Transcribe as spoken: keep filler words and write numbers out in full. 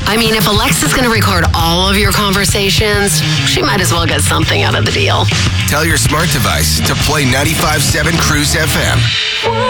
I mean, if Alexa's going to record all of your conversations, she might as well get something out of the deal. Tell your smart device to play ninety-five point seven Cruise F M.